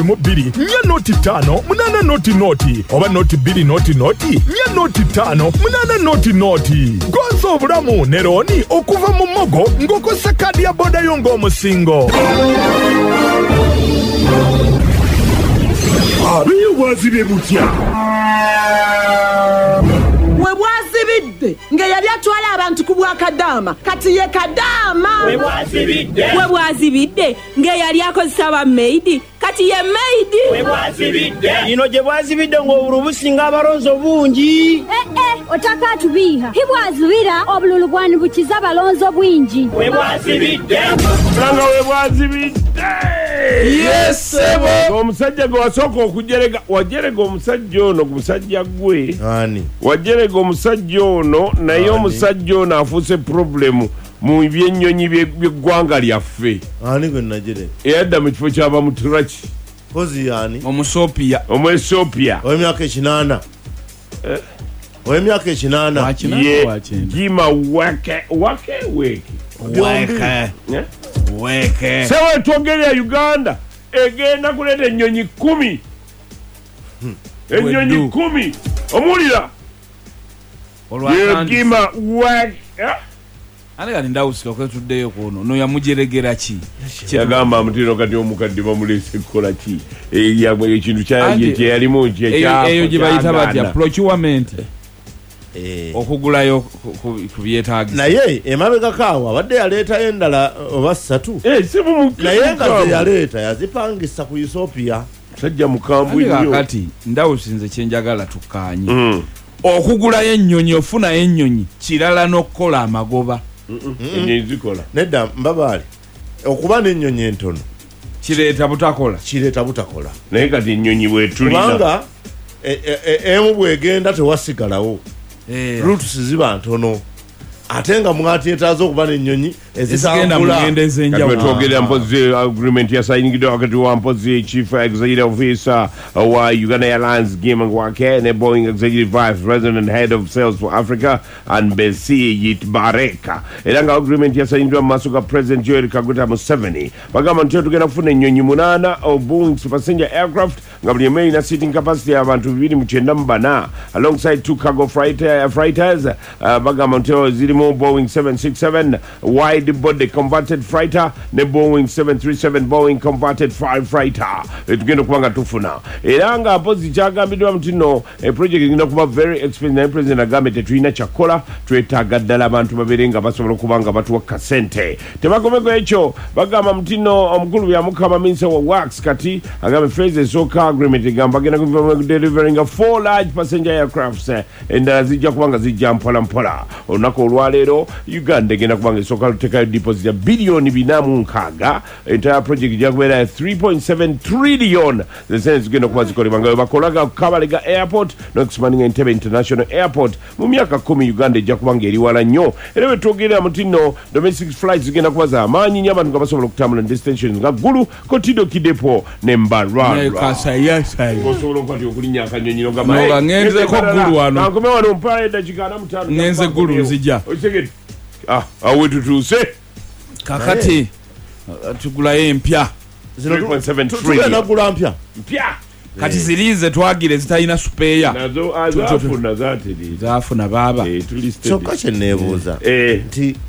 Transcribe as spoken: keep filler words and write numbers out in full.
Mubiri, nya noti tano, munana noti noti, oba noti biri noti noti, nya noti tano, munana noti noti. Gonzo obulamu neroni okuva mu mogo ngoko sakadi ya boda yongo musingo. Abiye wazibe mutya. Webwazibidde nge yali atwala abantu ku Bwakadaama kati ye Kadaama. Webwazibidde Webwazibidde nge yali akozesa ba maidi kati ye maidi. Webwazibidde ino gye bwazibidde ng'obululu businga abalonzo bungi. Eh eh otaka tubiha hibwazibira obululu bwani bukiza balonzo bwingi. Webwazibidde Langa webwazibidde. Yes sebo. Omusajja gwe wasooka okujerega wajerega omusajja ono ku musajja gwe. Ani. Wajerega omusajja ono naye omusajja ono afuuse problemu mu byennyonyi by'eggwanga lyaffe. Ani gwe najere. Eyadda mu kifo ky'aba mu Turaki. Kozi yani. Omusopia. Omwesopia. Ow'emyaka ekinana. Eh. Ow'emyaka ekinana. Ye Jima wake wake weke. Weke. Yeah? Weke. Sewe twogere ya Uganda egenda kuleta ennyonyi kumi. Hmm. Ennyonyi kumi. Omulira. Ye Jima wake. Yeah? Ani kati ndawusika kwetuddeyo kuno no yamujeregera ki yagamba amutino kati omukadde bamulese kukola ki ekintu kye yalimu eyo gye bayita batya procurement okugulayo ku byetaagisa naye emabega kaawo abadde yaleetayo endala oba ssatu naye nga ze yaleeta yazipangisa ku Ethiopia sajja mukambwe nnyo kati ndawusinze kyenjagala tukkaanye okugulayo ennyonyi ofuna ennyonyi kirala n'okkola amagoba ennyonyi zikola nedda mbabaali okuba n'ennyonyi entono kireeta butakola kireeta butakola naye kati ennyonyi bwetulina kubanga emu bwegenda tewasigalawo rutusi ziba ntono ate nga mwateetaaza okuba n'ennyonyi ezitambula twogera mpozi agreement yasainyiddwa wakati wa mpozi chief executive officer wa Uganda Airlines Gimang Wake ne Boeing executive vice president and head of sales for Africa and Besi Yitbareka era nga agreement yasainyiddwa mu maaso ga president Yoweri Kaguta Museveni bagamba nti tugenda kufuna ennyonyi munana o Boeing passenger aircraft nga buli emu erina seating capacity y'abantu bibiri mu kyenda mu bana alongside two cargo freighters uh, bagamba nti zirimu Boeing seven sixty-seven wide body converted freighter ne Boeing seven thirty-seven Boeing converted freighter etugenda kubanga tufuna era nga apozi kyagambiddwa mutino e project ingina kuba very expensive na president agambe tetulina kyakola twetaaga ddala abantu babere nga basobola kubanga batuwa kasente tebagomeko ekyo bagamba mutino omukulu byamukama minisa wa works kati agambe phase esooka agreement egamba agenda delivering a four large passenger aircrafts endala zijja kubanga zijja mpola mpola olunaku olwaleero Uganda egenda kubanga esooka lutekayo deposit ya bilioni binamu nkaaga entire project jakubeera three point seven trillion zesente zigenda kuba zikolebwa nga bakolaga Kabalega airport n'okusimaninga Entebbe international airport mu myaka kumi Uganda ejja kubanga eri wala nnyo era bwe twogerera mutino domestic flights zigenda kuba za maanyi nnyo abantu nga basobola okutambula destinations nga ggulu Kotido Kidepo ne Mbarara osobola okwati okulinnya akanyonyi nga ngenzeko ggulu wano nankome wano mpala eddakiika ana mutaano ngenze ggulu nzija ah awe tutuuse kakati tugulayo empya three point seven trillion nagula mpya mpya kati zirize twagire zitalina supeya nazo azafuna zatiri zafuna baba eh tuliste kyokka kye neebuuza nti